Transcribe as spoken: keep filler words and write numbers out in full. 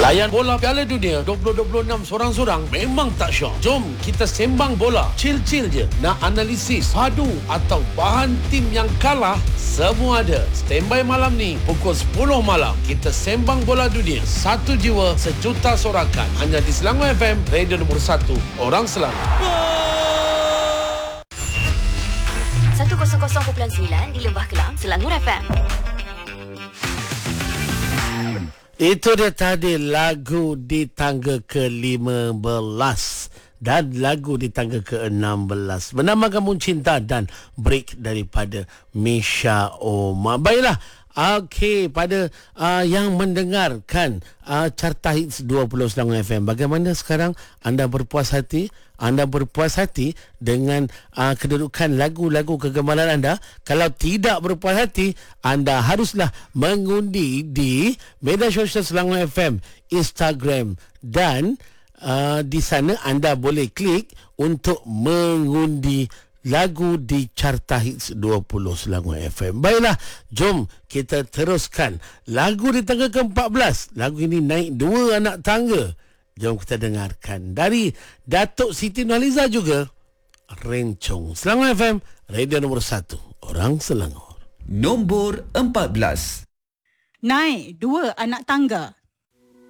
Layan bola Piala Dunia dua ribu dua puluh enam sorang-sorang memang tak syok. Jom kita sembang bola. Chill-chill je. Nak analisis, padu atau bahan tim yang kalah, semua ada. Standby malam ni pukul sepuluh malam. Kita sembang bola dunia. Satu jiwa, sejuta sorakan. Hanya di Selangor F M, radio nombor satu. Orang Selangor. seratus perpuluhan sembilan di Lembah Kelang, Selangor F M. Itu dia tadi lagu di tangga ke lima belas dan lagu di tangga ke enam belas. Menamakan Mun Cinta dan Break daripada Misha Omar. Baiklah. Okey, pada uh, yang mendengarkan uh, Carta Hits dua puluh Selangor F M, bagaimana sekarang anda berpuas hati? Anda berpuas hati dengan uh, kedudukan lagu-lagu kegemaran anda? Kalau tidak berpuas hati, anda haruslah mengundi di media sosial Selangor F M, Instagram, dan uh, di sana anda boleh klik untuk mengundi lagu di Carta Hits dua puluh Selangor F M. Baiklah, jom kita teruskan. Lagu di tangga ke empat belas. Lagu ini naik dua anak tangga. Jom kita dengarkan. Dari Datuk Siti Nurhaliza juga, Rencong. Selangor F M, radio nombor satu. Orang Selangor. Nombor empat belas. Naik dua anak tangga.